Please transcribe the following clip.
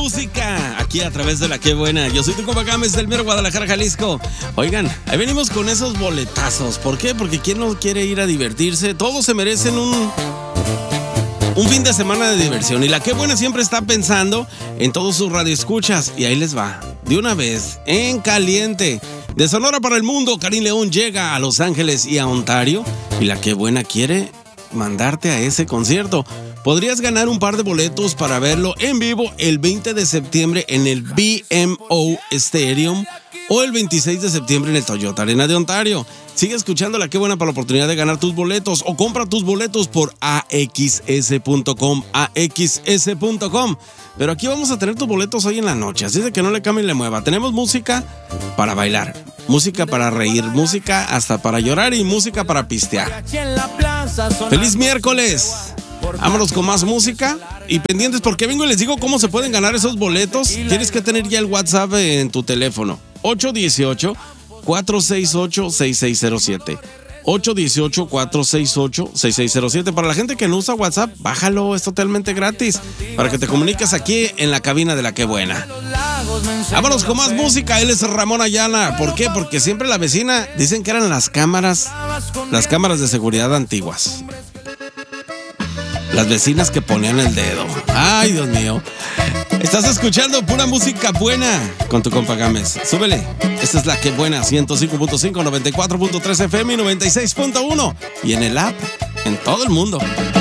música aquí a través de La Qué Buena. Yo soy tu compa Gámez del mero Guadalajara, Jalisco. Oigan, ahí venimos con esos boletazos. ¿Por qué? Porque ¿quién no quiere ir a divertirse? Todos se merecen un fin de semana de diversión. Y La Qué Buena siempre está pensando en todos sus radioescuchas. Y ahí les va. De una vez, en caliente. De Sonora para el mundo, Karim León llega a Los Ángeles y a Ontario. Y La Qué Buena quiere mandarte a ese concierto. Podrías ganar un par de boletos para verlo en vivo el 20 de septiembre en el BMO Stadium o el 26 de septiembre en el Toyota Arena de Ontario. Sigue escuchando La Qué Buena para la oportunidad de ganar tus boletos o compra tus boletos por axs.com, axs.com. Pero aquí vamos a tener tus boletos hoy en la noche, así de que no le cambie y le mueva. Tenemos música para bailar, música para reír, música hasta para llorar y música para pistear. ¡Feliz miércoles! Vámonos con más música y pendientes porque vengo y les digo cómo se pueden ganar esos boletos. Tienes que tener ya el WhatsApp en tu teléfono. 818-468-6607. 818-468-6607. Para la gente que no usa WhatsApp, bájalo, es totalmente gratis. Para que te comuniques aquí en la cabina de La Qué Buena. Vámonos con más música. Él es Ramón Ayala. ¿Por qué? Porque siempre la vecina dicen que eran las cámaras de seguridad antiguas. Las vecinas que ponían el dedo. Ay, Dios mío. Estás escuchando pura música buena con tu compa Gámez. Súbele. Esta es La Qué Buena. 105.5, 94.3 FM y 96.1. Y en el app, en todo el mundo.